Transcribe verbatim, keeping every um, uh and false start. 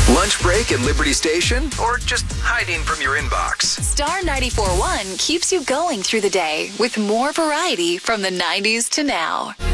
Lunch break at Liberty Station? Or just hiding from your inbox? Star ninety-four point one keeps you going through the day with more variety from the nineties to now.